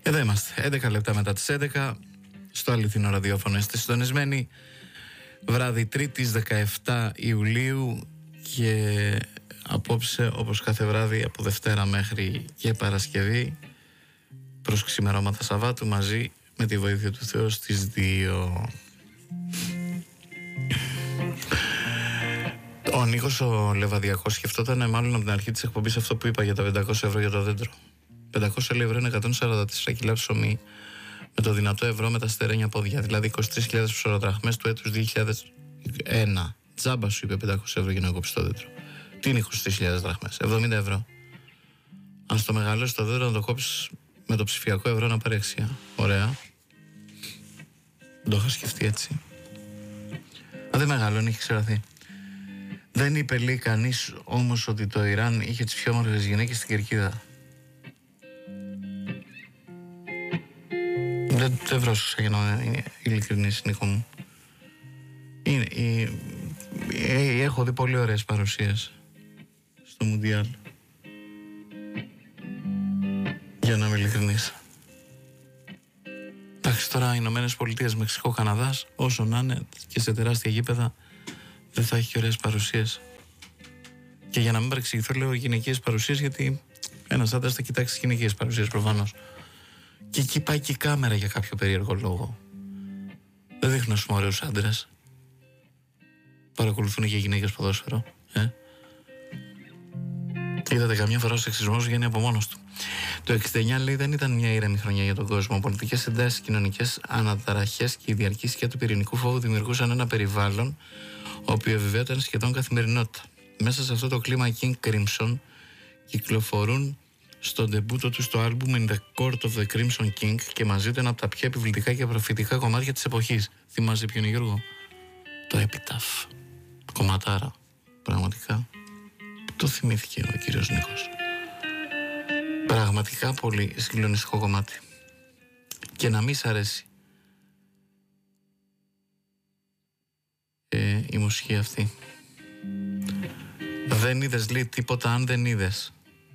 Εδώ είμαστε, 11 λεπτά μετά τις 11, στο αληθινό ραδιόφωνο είστε συντονισμένοι. Βράδυ Τρίτης 17 Ιουλίου και απόψε, όπως κάθε βράδυ, από Δευτέρα μέχρι και Παρασκευή, προς ξημερώματα Σαββάτου, μαζί με τη βοήθεια του Θεού στις 2. Ο Νίκος ο Λεβαδιακός σκεφτόταν μάλλον από την αρχή της εκπομπής αυτό που είπα για τα 500 ευρώ για το δέντρο. 500 ευρώ είναι 144 κιλά ψωμί με το δυνατό ευρώ με τα στερένια πόδια, δηλαδή 23.000 ψωροδραχμές του έτους 2001. Τζάμπα σου είπε 500 ευρώ για να κόψεις το δέντρο. Τι είναι 23.000 δραχμές? 70 ευρώ. Αν στο μεγαλώσει το δέντρο να το κόψεις με το ψηφιακό ευρώ να πάρει αξία. Ωραία. Δεν το είχα σκεφτεί έτσι. Αν δεν μεγαλώνει, έχει ξεραθεί. Δεν είπε λέει κανείς όμως ότι το Ιράν είχε τις πιο όμορφες γυναίκες στην Κερκίδα. Δεν βρόσωσα για να είναι ειλικρινής, Νίκο μου. Έχω δει πολύ ωραίες παρουσίες στο Μουντιάλ. Για να είμαι ειλικρινής. Εντάξει, τώρα οι Ηνωμένες Πολιτείες, Μεξικό, Καναδάς, όσο να είναι και σε τεράστια γήπεδα, δεν θα έχει και ωραίες παρουσίες. Και για να μην παρεξηγηθώ, λέω γυναικείες παρουσίες, γιατί ένας άντρας θα κοιτάξει τις γυναικείες παρουσίες προφανώς. Και εκεί πάει και η κάμερα για κάποιο περίεργο λόγο. Δεν δείχνουν ας πούμε ωραίους άντρες. Παρακολουθούν και οι γυναίκες ποδόσφαιρο. Είδατε, καμιά φορά ο σεξισμός βγαίνει από μόνος του. Το 69 λέει δεν ήταν μια ήρεμη χρονιά για τον κόσμο. Πολιτικές εντάσεις, κοινωνικές αναταραχές και η διαρκή του πυρηνικού φόβου δημιουργούσαν ένα περιβάλλον όπου η αβεβαιότητα ήταν σχεδόν καθημερινότητα. Μέσα σε αυτό το κλίμα King Crimson κυκλοφορούν στο ντεμπούτο του στο άλμπουμ In the Court of the Crimson King και μαζί του ένα από τα πιο επιβλητικά και προφητικά κομμάτια της εποχής. Θυμάσαι ποιον είναι, Γιώργο? Το Epitaph. Κομματάρα. Πραγματικά. Το θυμήθηκε ο κύριος Νίκος. Πραγματικά πολύ συγκλονιστικό κομμάτι. Και να μην σ' αρέσει η μουσική αυτή. Δεν είδες λέει τίποτα αν δεν είδες.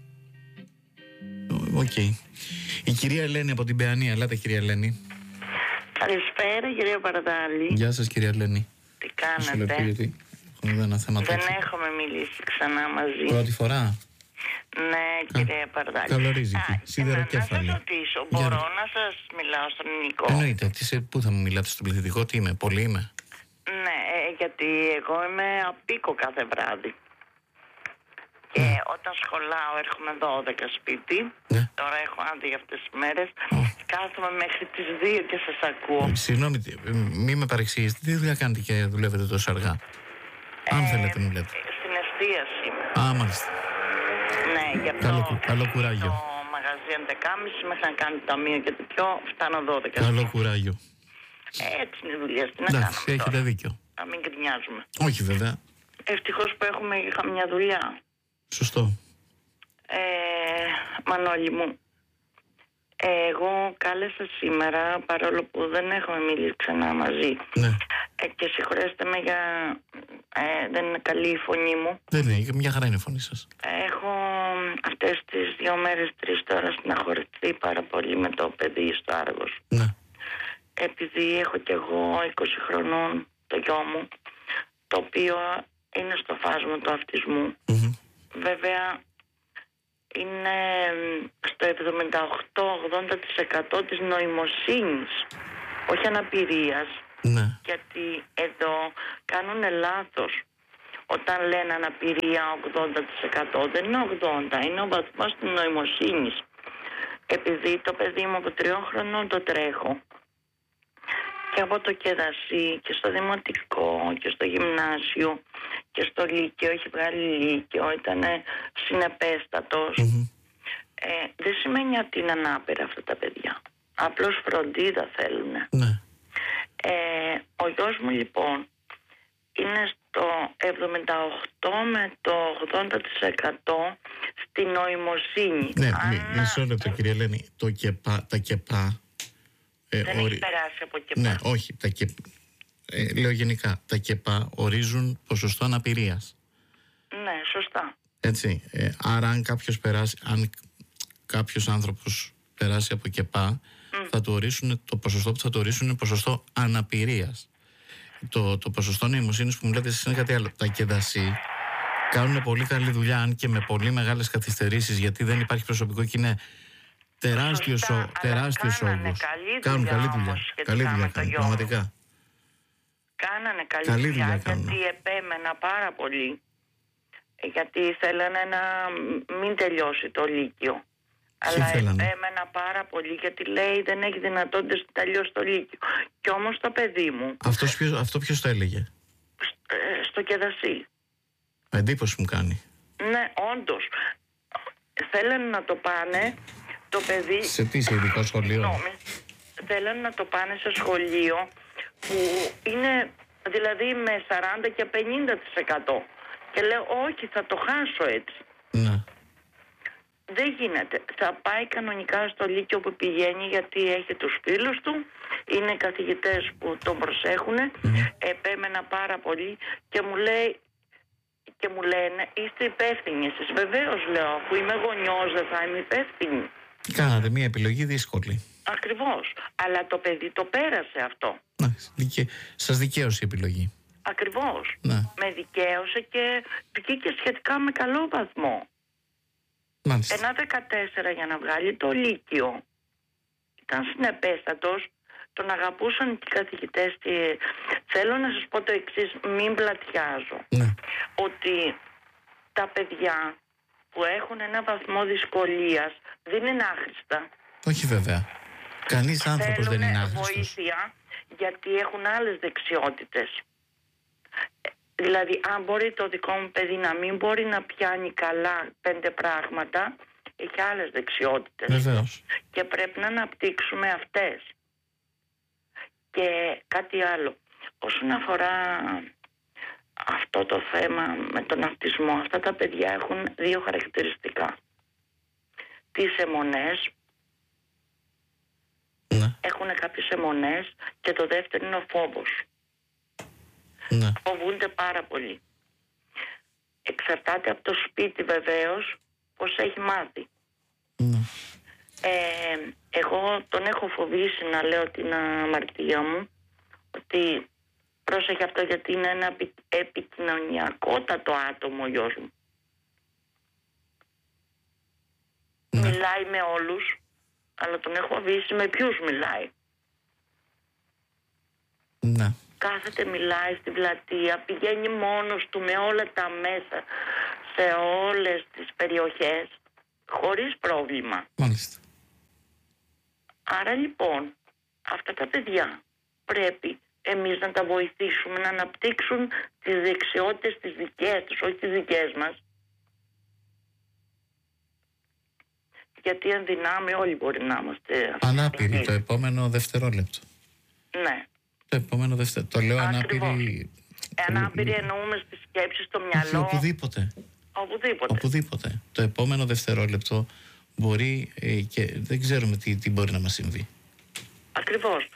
Οκ. Η κυρία Ελένη από την Παιανία. Ελάτε κυρία Ελένη. Καλησπέρα κυρία Παραδάλη. Γεια σας κυρία Ελένη. Τι κάνετε? Δεν έχουμε μιλήσει ξανά μαζί. Πρώτη φορά? Ναι κυρία Παραδάλη. Καλορίζικη. Σιδεροκέφαλη. Να σας ρωτήσω, μπορώ να σας μιλάω στον ελληνικό? Εννοείται. Πού θα μου μιλάτε, στον πληθυντικό? Τι είμαι? Πολύ είμαι? Ναι, γιατί εγώ είμαι απίκο κάθε βράδυ. Και όταν σχολάω έρχομαι 12 σπίτι. Τώρα έχω άδεια για αυτές τις μέρες. Κάθομαι μέχρι τις 2 και σας ακούω. Συγγνώμη, μη με παρεξηγήσετε. Τι δουλειά κάνετε και δουλεύετε τόσο αργά? Αν θέλετε μου λέτε. Στην εστίαση είμαι. Μάλιστα. Ναι, γι' αυτό καλό κουράγιο. Το μαγαζί 11.30 μέχρι να κάνει ταμείο και τέτοιο φτάνω 12. Καλό κουράγιο. Έτσι είναι η δουλειά. Τι να κάνουμε? Έχετε τώρα? δίκιο. Να μην γκρινιάζουμε. Όχι βέβαια. Ευτυχώς που είχα μια δουλειά. Σωστό. Μανώλη μου, εγώ κάλεσα σήμερα, παρόλο που δεν έχουμε μιλήσει ξανά μαζί. Ναι. Και συγχωρέστε με για δεν είναι καλή η φωνή μου. Δεν είναι, μια χαρά είναι η φωνή σας. Έχω αυτές τις 2 μέρες, 3 τώρα στεναχωρηθεί πάρα πολύ με το παιδί στο Άργος. Ναι. Επειδή έχω κι εγώ 20 χρονών το γιο μου, το οποίο είναι στο φάσμα του αυτισμού. Βέβαια είναι στο 78-80% της νοημοσύνης, όχι αναπηρίας. Ναι. Γιατί εδώ κάνουν λάθος. Όταν λένε αναπηρία 80%, δεν είναι 80%, είναι ο βαθμός της νοημοσύνης. Επειδή το παιδί μου από 3 χρονών το τρέχω και από το κεδασί και στο δημοτικό και στο γυμνάσιο και στο λύκειο, έχει βγάλει λύκειο, ήταν συνεπέστατος. Δεν σημαίνει ότι είναι ανάπηρα αυτά τα παιδιά. Απλώς φροντίδα θέλουν. Ναι. Ο γιος μου λοιπόν είναι στο 78 με το 80% στη νοημοσύνη. Ναι, μισό λεπτό κυρία Ελένη. Τα ΚΕΠΑ δεν έχει περάσει από ΚΕΠΑ. Ναι, όχι. Λέω γενικά, τα ΚΕΠΑ ορίζουν ποσοστό αναπηρίας. Ναι, σωστά. Έτσι. Άρα αν κάποιος περάσει, αν κάποιος άνθρωπος περάσει από ΚΕΠΑ, θα του ορίσουν, το ποσοστό που θα του ορίσουν είναι ποσοστό αναπηρίας. Το ποσοστό νοημοσύνης που μου λέτε εσείς είναι κάτι άλλο. Τα ΚΕΔΑΣΥ κάνουν πολύ καλή δουλειά, αν και με πολύ μεγάλες καθυστερήσεις, γιατί δεν υπάρχει προσωπικό και είναι τεράστιος όγκος. Κάνουν καλή δουλειά. Καλή δουλειά κάνουν, πραγματικά. Κάνανε καλή δουλειά, γιατί επέμενα πάρα πολύ. Γιατί θέλανε να μην τελειώσει το Λύκειο. Αλλά επέμενα πάρα πολύ, γιατί λέει δεν έχει δυνατότητες να τελειώσει το Λύκειο. Κι όμως το παιδί μου... Αυτό ποιος το έλεγε? Στο ΚΕΔΑΣΥ. Εντύπωση μου κάνει. Ναι, όντως. Θέλανε να το πάνε το παιδί... Σε τι, σε ειδικό σχολείο? Θέλανε να το πάνε σε σχολείο που είναι δηλαδή με 40 και 50%. Και λέω όχι, θα το χάσω έτσι. Ναι. Δεν γίνεται. Θα πάει κανονικά στο Λύκειο που πηγαίνει, γιατί έχει τους φίλους του. Είναι καθηγητές που τον προσέχουν. Επέμενα πάρα πολύ και μου λένε είστε υπεύθυνοι εσείς. Βεβαίως λέω, αφού είμαι γονιός δεν θα είμαι υπεύθυνη. Κάνατε μια επιλογή δύσκολη. Ακριβώς. Αλλά το παιδί το πέρασε αυτό. Σας δικαίωσε η επιλογή. Ακριβώς. Ναι. Με δικαίωσε και βγήκε σχετικά με καλό βαθμό. Μάλιστα. Ένα 14 για να βγάλει το Λύκειο. Ήταν συνεπέστατος, τον αγαπούσαν οι καθηγητές και θέλω να σας πω το εξής, μην πλατιάζω. Ναι. Ότι τα παιδιά που έχουν ένα βαθμό δυσκολίας δεν είναι άχρηστα. Όχι βέβαια. Κανείς άνθρωπος δεν είναι άχρηστος. Θέλουν βοήθεια γιατί έχουν άλλες δεξιότητες. Δηλαδή, αν μπορεί το δικό μου παιδί να μην μπορεί να πιάνει καλά 5 πράγματα, έχει άλλες δεξιότητες. Βεβαίως. Και πρέπει να αναπτύξουμε αυτές. Και κάτι άλλο. Όσον αφορά αυτό το θέμα με τον αυτισμό, αυτά τα παιδιά έχουν 2 χαρακτηριστικά. Τις αιμονές, Ναι. έχουν κάποιες αιμονές, και το δεύτερο είναι ο φόβος. Ναι. Φοβούνται πάρα πολύ. Εξαρτάται από το σπίτι βεβαίως πώς έχει μάθει. Ναι. Εγώ τον έχω φοβήσει να λέω την αμαρτία μου, ότι πρόσεχε αυτό, γιατί είναι ένα επικοινωνιακότατο άτομο ο γιος μου. Ναι. Μιλάει με όλους, αλλά τον έχω φοβήσει με ποιους μιλάει. Ναι. Κάθεται, μιλάει στην πλατεία, πηγαίνει μόνος του με όλα τα μέσα σε όλες τις περιοχές, χωρίς πρόβλημα. Μάλιστα. Άρα λοιπόν, αυτά τα παιδιά πρέπει εμείς να τα βοηθήσουμε να αναπτύξουν τις δεξιότητες τις δικές τους, όχι τις δικές μας. Γιατί εν δυνάμει όλοι μπορεί να είμαστε Ανάπηροι το επόμενο δευτερόλεπτο. Ναι. Το επόμενο δευτερόλεπτο. Το λέω ανάπηροι. Ανάπηροι εννοούμε στις σκέψεις, στο μυαλό. Όχι, οπουδήποτε. Οπουδήποτε. Το επόμενο δευτερόλεπτο μπορεί και δεν ξέρουμε τι μπορεί να μας συμβεί. Ακριβώς.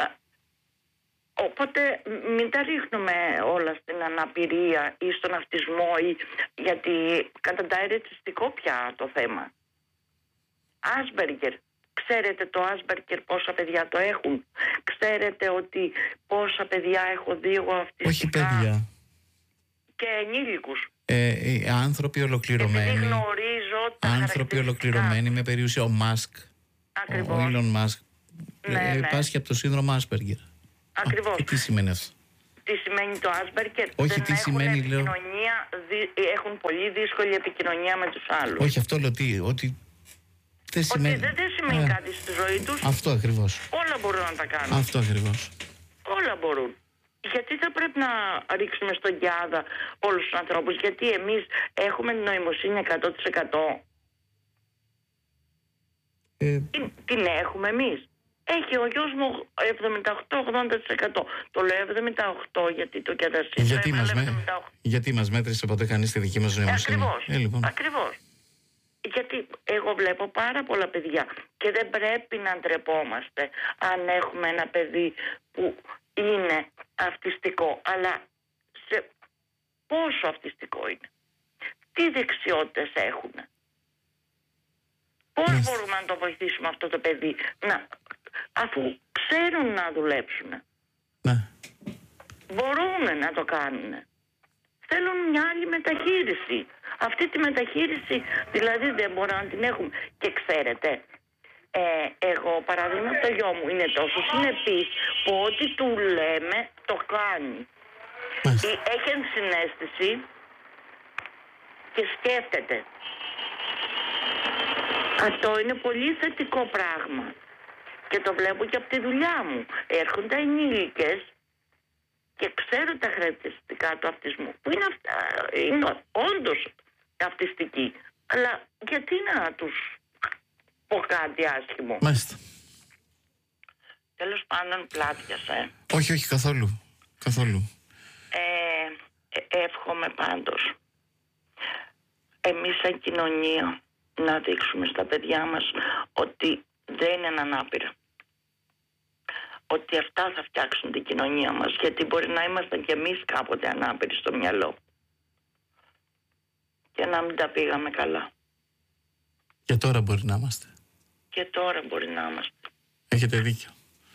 Οπότε μην τα ρίχνουμε όλα στην αναπηρία ή στον αυτισμό, γιατί καταντάει ρετσιστικό πια το θέμα. Άσπεργκερ. Ξέρετε το Άσπεργκερ πόσα παιδιά το έχουν? Ξέρετε ότι πόσα παιδιά έχω δει εγώ αυτιστικά? Όχι παιδιά. Και ενήλικους. Άνθρωποι ολοκληρωμένοι. Γνωρίζω τα άνθρωποι ολοκληρωμένοι με περιουσία. Ο Μάσκ. Ακριβώς. Ο Ήλον Μάσκ. Ναι. Πάσχει από το σύνδρομο Άσπεργκερ. Ακριβώς. Και τι σημαίνει αυτό? Τι σημαίνει το Άσπεργκερ? Όχι, τι σημαίνει, λέω. Έχουν πολύ δύσκολη επικοινωνία με τους άλλους. Όχι, αυτό λέω ότι δεν σημαίνει. Ότι δεν σημαίνει κάτι στη ζωή τους. Αυτό ακριβώς. Όλα μπορούν να τα κάνουν. Αυτό ακριβώς. Όλα μπορούν. Γιατί θα πρέπει να ρίξουμε στον Κιάδα όλους τους ανθρώπους? Γιατί εμείς έχουμε νοημοσύνη 100%. Την έχουμε εμείς? Έχει ο γιος μου 78-80%. Το λέω 78 γιατί το κατασύστημα. Γιατί μας μέτρησε ποτέ κανείς τη δική μας νοημοσύνη? Ακριβώς. Λοιπόν. Ακριβώς. Γιατί εγώ βλέπω πάρα πολλά παιδιά και δεν πρέπει να ντρεπόμαστε αν έχουμε ένα παιδί που είναι αυτιστικό. Αλλά πόσο αυτιστικό είναι? Τι δεξιότητες έχουν? Πώς μπορούμε να το βοηθήσουμε αυτό το παιδί, αφού ξέρουν να δουλέψουν. Ναι. Μπορούν να το κάνουν. Θέλουν μια άλλη μεταχείριση. Αυτή τη μεταχείριση δηλαδή δεν μπορούμε να την έχουμε. Και ξέρετε, εγώ παραδείγματος το γιο μου είναι τόσο συνεπής που ό,τι του λέμε το κάνει. Έχει ενσυναίσθηση και σκέφτεται. Αυτό είναι πολύ θετικό πράγμα. Και το βλέπω και από τη δουλειά μου. Έρχονται ενήλικες και ξέρω τα χαρακτηριστικά του αυτισμού. Που είναι, είναι όντως αυτιστικοί. Αλλά γιατί να τους πω κάτι άσχημο. Μάλιστα. Τέλος πάντων πλάτιασα. Όχι, όχι, καθόλου. Καθόλου. Εύχομαι πάντως εμείς σαν κοινωνία να δείξουμε στα παιδιά μας ότι δεν είναι ανάπηρα. Ότι αυτά θα φτιάξουν την κοινωνία μας. Γιατί μπορεί να ήμασταν κι εμείς κάποτε ανάπηροι στο μυαλό. Και να μην τα πήγαμε καλά. Και τώρα μπορεί να είμαστε. Και τώρα μπορεί να είμαστε. Έχετε δίκιο.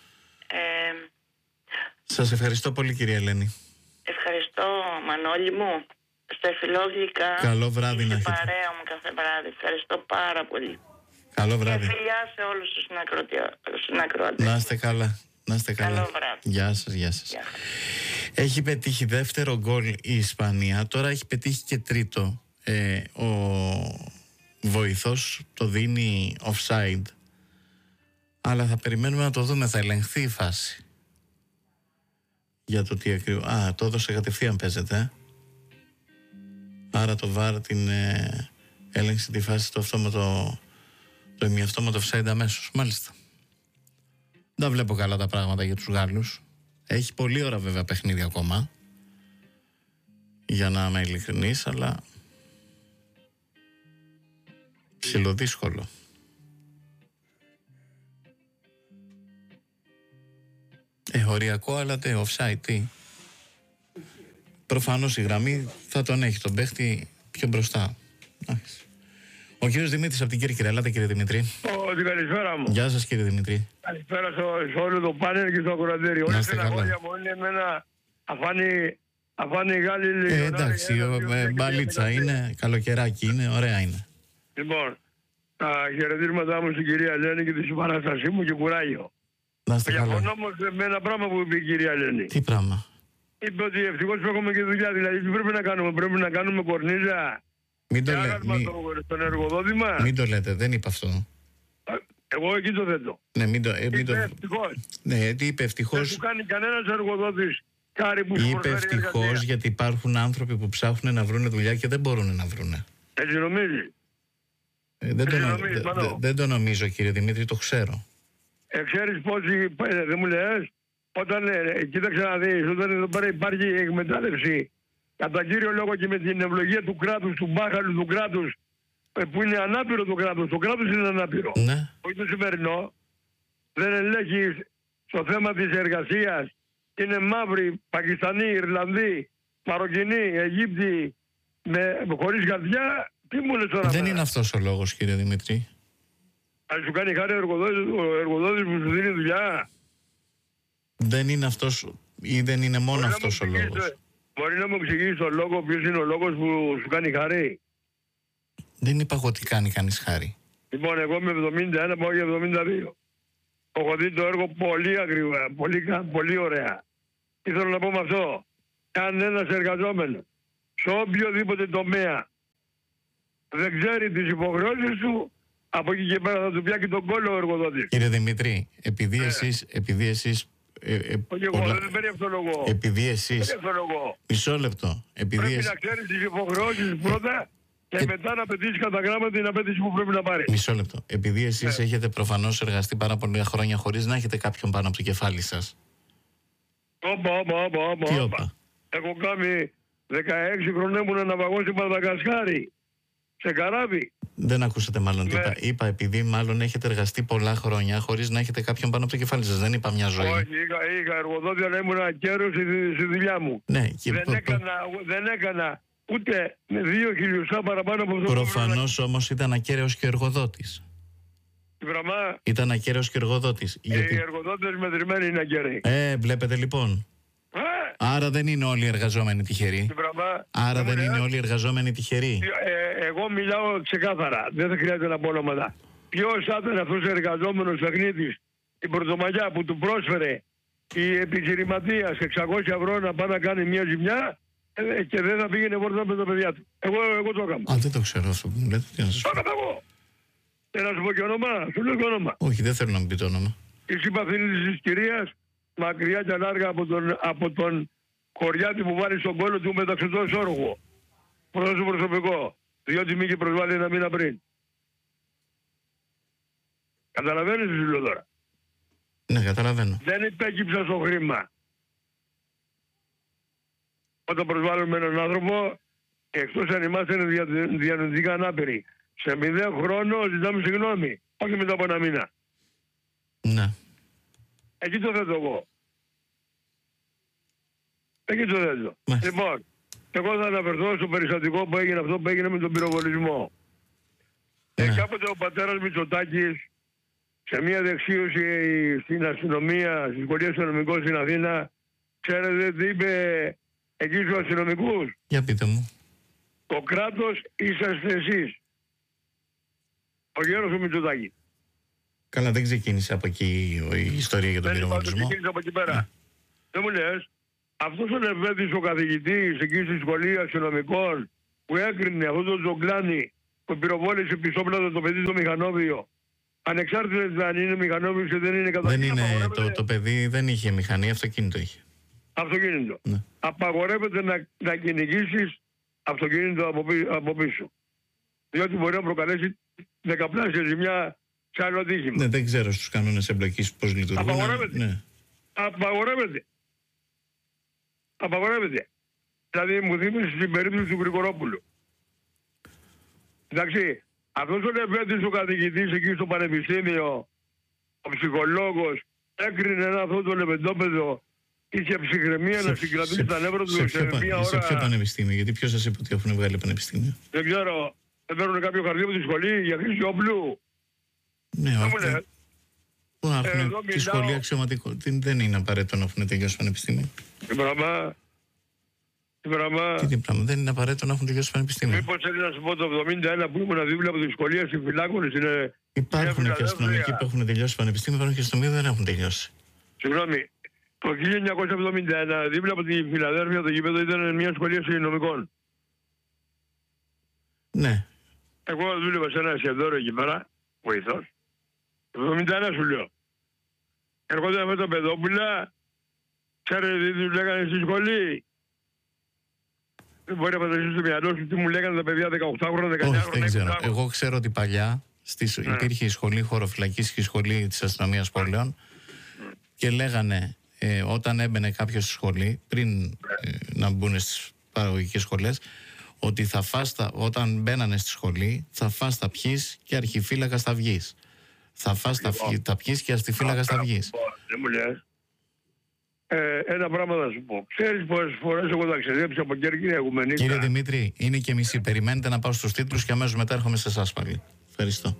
Σας ευχαριστώ πολύ, κυρία Ελένη. Ευχαριστώ, Μανώλη μου. Στα φιλόγλυκα. Καλό βράδυ να έχετε. Παρέα μου κάθε βράδυ. Ευχαριστώ πάρα πολύ. Καλό βράδυ. Και φιλιά σε όλους τους συνακροατές. Να είστε καλά. Να είστε καλά. Καλό βράδυ. Γεια σας, γεια σας. Έχει πετύχει δεύτερο γκολ η Ισπανία. Τώρα έχει πετύχει και τρίτο. Ο βοηθός το δίνει offside. Αλλά θα περιμένουμε να το δούμε. Θα ελεγχθεί η φάση. Για το τι ακριβώς. Το έδωσε κατευθείαν, παίζεται. Άρα το VAR την έλεγξε τη φάση το ημιαυτόματο offside αμέσως. Μάλιστα. Δεν βλέπω καλά τα πράγματα για τους Γάλλους. Έχει πολλή ώρα βέβαια παιχνίδι ακόμα. Για να είμαι ειλικρινής, αλλά ψιλοδύσκολο. Οριακό, αλλά offside, τι. Προφανώς η γραμμή θα τον έχει τον παίχτη πιο μπροστά. Ο κύριος Δημήτρης από την Κέρκυρα. Ελάτε, κύριε Δημήτρη. Καλησπέρα μου. Γεια σας, κύριε Δημήτρη. Καλησπέρα σε όλο το πάνελ και στο ακροατήριο. Να είστε καλά. Όλα μου είναι με ένα αφάνει Γάλλοι. Εντάξει, μπαλίτσα είναι, καλοκαιράκι είναι, ωραία είναι. Λοιπόν, τα χαιρετίσματά μου στην κυρία Ελένη και τη συμπαράστασή μου και κουράγιο. Να είστε καλά. Διαφωνώ όμως με ένα πράγμα που είπε η κυρία Ελένη. Τι πράγμα? Είπε ότι ευτυχώς που έχουμε και δουλειά. Δηλαδή, τι πρέπει να κάνουμε? Πρέπει να κάνουμε κορνίζα. Μην Στον εργοδότη μας. Μην το λέτε, δεν είπα αυτό. Εγώ εκεί το θέτω. Ναι, Είπε ευτυχώς. Ναι, τι είπε ευτυχώς? Δεν του κάνει κανένας εργοδότης χάρη που Είπε ευτυχώς γιατί υπάρχουν άνθρωποι που ψάχνουν να βρουν δουλειά και δεν μπορούν να βρουν. Έτσι νομίζει. Δεν το νομίζω, κύριε Δημήτρη, το ξέρω. Ξέρεις πόσοι, δεν μου λες, όταν, κοίταξε να δεις, όταν εδώ πέρα υπάρχει εκμετάλλευση, κατά κύριο λόγο και με την ευλογία του κράτους, του μπάχαλου του κράτους, που είναι ανάπηρο το κράτος είναι ανάπηρο. Ναι. Όχι το σημερινό, δεν ελέγχει στο θέμα της εργασίας, είναι μαύροι, Πακιστανοί, Ιρλανδοί, Μαροκινοί, Αιγύπτιοι, χωρίς καρδιά, τι μου λες τώρα? Δεν είναι αυτός ο λόγος, κύριε Δημήτρη. Αν σου κάνει χάρη ο εργοδότης που σου δίνει δουλειά. Δεν είναι αυτός ή δεν είναι μόνο αυτός ο λόγος. Μπορεί να μου εξηγήσει τον λόγο, ποιος είναι ο λόγος που σου κάνει χάρη? Δεν είπα εγώ ότι κάνει κανείς χάρη. Λοιπόν, εγώ με 71 πάω για 72. Έχω δει το έργο πολύ ακριβά, πολύ ωραία. Τι θέλω να πω με αυτό? Αν ένας εργαζόμενος σε οποιοδήποτε τομέα δεν ξέρει τις υποχρεώσεις του, από εκεί και πέρα θα του πιάσει τον κόλλο ο εργοδότης. Κύριε Δημήτρη, επειδή εσείς όχι εγώ, δεν παίρνει αυτό λόγο. Επειδή εσείς... Μισό λεπτό. Πρέπει να ξέρεις τις υποχρεώσεις πρώτα και μετά να πετύχεις κατά γράμμα την απέτηση που πρέπει να πάρει. Μισό λεπτό. Επειδή εσείς έχετε προφανώς εργαστεί πάρα πολλά χρόνια χωρίς να έχετε κάποιον πάνω από το κεφάλι σας. Όπα. Έχω κάνει 16 χρόνια ήμουν ναυαγός στην Μαδαγασκάρη. Σε καράβι. Δεν ακούσατε μάλλον τι είπα. Είπα επειδή μάλλον έχετε εργαστεί πολλά χρόνια χωρίς να έχετε κάποιον πάνω από το κεφάλι σας. Δεν είπα μια ζωή. Όχι, είχα εργοδότη, αλλά ήμουν ακέρος στη δουλειά μου. Ναι, δεν έκανα ούτε με 2 χιλιοστά παραπάνω από αυτό. Προφανώς όμως ήταν ακέραιος και ο εργοδότης. Βραμά. Ήταν ακέραιος και εργοδότης. Οι εργοδότες μετρημένοι είναι ακέραιοι. Βλέπετε λοιπόν. Άρα δεν είναι όλοι οι εργαζόμενοι τυχεροί. Άρα δεν είναι όλοι οι εργαζόμενοι τυχεροί. Εγώ μιλάω ξεκάθαρα. Δεν θα χρειάζεται να πω ονόματα. Ποιος ήταν αυτός ο εργαζόμενος τεχνίτης, η Πρωτομαγιά που του πρόσφερε η επιχειρηματίας 600 ευρώ να πάει να κάνει μια ζημιά και δεν θα πήγαινε βόρτα με τα παιδιά του. Εγώ το έκανα. Δεν το ξέρω αυτό που μου λέτε. Τι να σας πω. Το έκανα εγώ. Να σου πω και όνομα. Σου λέω και όνομα. Όχι, δεν θέλω να μου πει το όνομα. Η συμπαθήνη της κυρίας, μακριά και ανάργα από τον χωριάτη που βάλει στον κόλλο του μεταξωτός όργο. Προς το προσωπικό. Διότι μη είχε προσβάλει ένα μήνα πριν. Καταλαβαίνεις τι σου λέω τώρα. Ναι, καταλαβαίνω. Δεν υπέκυψα στο χρήμα. Όταν προσβάλλουμε έναν άνθρωπο, εκτός αν είμαστε διανοητικά ανάπηροι, σε 0 χρόνο ζητάμε συγγνώμη. Όχι μετά από ένα μήνα. Ναι. Εκεί το θέτω εγώ. Εκεί το θέτω. Λοιπόν, εγώ θα αναφερθώ στο περιστατικό που έγινε αυτό που έγινε με τον πυροβολισμό. Κάποτε ο πατέρας Μητσοτάκης σε μια δεξίωση στην αστυνομία, στη σχολεία αστυνομικών στην Αθήνα, ξέρετε τι είπε εκεί στους αστυνομικούς? Για πείτε μου. Το κράτος είσαστε εσείς. Ο γέρος του Μητσοτάκη. Καλά, δεν ξεκίνησε από εκεί η ιστορία για τον πυροβολισμό. Δεν ξεκίνησε από εκεί πέρα. Δεν μου λες, αυτός ο Λεβέντης ο καθηγητής εκεί στη σχολεία αστυνομικών που έκρινε αυτό το Τζογκλάνι που πυροβόλησε πισόπλατο το παιδί του μηχανόβιο, ανεξάρτητα αν είναι μηχανόβιο ή δεν είναι δεν είναι, το παιδί δεν είχε μηχανή, αυτοκίνητο είχε. Αυτοκίνητο. Ναι. Απαγορεύεται να κυνηγήσεις αυτοκίνητο από πίσω. Διότι μπορεί να προκαλέσει δεκαπλάσια ζημιά σε άλλο ατύχημα. Ναι, δεν ξέρω στους κανόνες εμπλοκής πώς λειτουργούν. Απαγορεύεται. Ναι. Απαγορεύεται. Δηλαδή μου θύμισε την περίπτωση του Γρηγορόπουλου. Εντάξει, αυτός ο Λεβέντης ο καθηγητής εκεί στο πανεπιστήμιο, ο ψυχολόγος, έκρινε ένα αυτό το λεβεντόπεδο, είχε ψυχραιμία να συγκρατήσει τα νεύρα του σε μια ώρα. Σε ποιο πανεπιστήμιο, γιατί ποιος σας είπε ότι έχουν βγάλει πανεπιστήμιο? Δεν ξέρω, δεν παίρνουν κάποιο χαρτί από τη σχολή για χρήση όπλου. Ναι, όχι. Που έχουν τη σχολή αξιωματικό. Δεν είναι απαραίτητο να έχουν τελειώσει πανεπιστήμιο. Τι πράγμα. Τι πράγμα, δεν είναι απαραίτητο να έχουν τελειώσει πανεπιστήμιο. Μήπως θέλει να σου πω το 71 που ήμουν δίπλα από τη σχολεία στην Φυλάκονη. Υπάρχουν και αστυνομικοί που έχουν τελειώσει πανεπιστήμιο, υπάρχουν και αστυνομικοί που δεν έχουν τελειώσει. Συγγνώμη, το 1971 δίπλα από τη Φιλαδέλφια το γήπεδο ήταν μια σχολεία αστυνομικών. Ναι. Εγώ δούλευα σε ένα εστιατόριο εκεί πέρα, βοηθός. Το 71 σου λέω. Ερχόταν με τον παιδόπουλα, ξέρετε τι τους λέγανε στη σχολή? Δεν μπορεί να φανταστείς στο μυαλό σου τι μου λέγανε τα παιδιά 18 χρόνια, 19 χρόνια. Όχι, δεν ξέρω. Εγώ ξέρω ότι παλιά υπήρχε η σχολή χωροφυλακής και η σχολή της αστυνομίας πόλεων και λέγανε όταν έμπαινε κάποιος στη σχολή, πριν να μπουν στις παραγωγικές σχολές, ότι όταν μπαίνανε στη σχολή θα φας, θα πιείς και αρχιφύλακας θα βγεις. Θα φας, θα πιείς και αρχιφύλακας θα βγεις. Δεν μου λες. Ένα πράγμα θα σου πω. Ξέρεις πόσες φορές εγώ ταξιδέψα από Κέρκυρα Αιγουμενίκα? Κύριε Δημήτρη, είναι και μισή. Περιμένετε να πάω στους τίτλους και αμέσως μετά έρχομαι σε εσάς πάλι. Ευχαριστώ.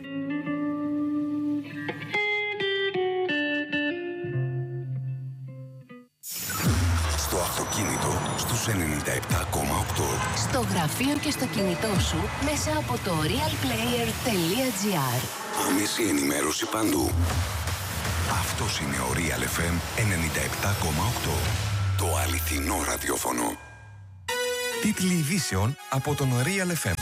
Στο αυτοκίνητο στους 97,8. Στο γραφείο και στο κινητό σου μέσα από το realplayer.gr. Άμεση ενημέρωση παντού. Αυτός είναι ο Real FM 97,8. Το αληθινό ραδιόφωνο. Τίτλοι ειδήσεων από τον Real FM.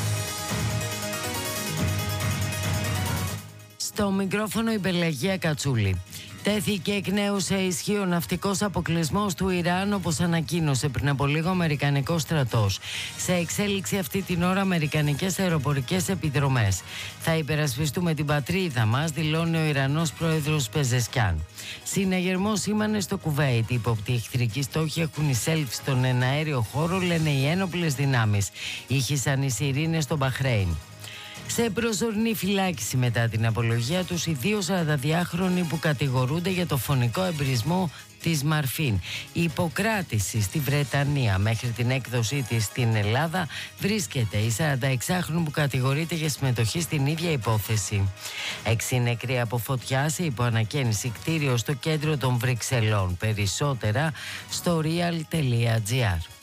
Στο μικρόφωνο η Πελαγία Κατσούλη. Τέθηκε εκ νέου σε ισχύ ο ναυτικός αποκλεισμός του Ιράν, όπως ανακοίνωσε πριν από λίγο ο Αμερικανικός στρατός. Σε εξέλιξη αυτή την ώρα αμερικανικές αεροπορικές επιδρομές. Θα υπερασπιστούμε την πατρίδα μας, δηλώνει ο Ιρανός πρόεδρος Πεζεσκιάν. Συναγερμό σήμανε στο Κουβέιτ. Οι υπόπτοι εχθρικοί στόχοι έχουν εισέλθει στον εναέριο χώρο, λένε οι ένοπλες δυνάμεις. Ήχησαν οι σιρήνες στο Μπαχρέιν. Σε προσωρινή φυλάκιση μετά την απολογία τους οι δύο 42χρονοι που κατηγορούνται για το φωνικό εμπρισμό της Μαρφίν. Η υποκράτηση στη Βρετανία μέχρι την έκδοσή της στην Ελλάδα βρίσκεται η 46χρονη που κατηγορείται για συμμετοχή στην ίδια υπόθεση. 6 νεκροί από φωτιά σε υποανακαίνιση κτίριο στο κέντρο των Βρυξελών. Περισσότερα στο real.gr.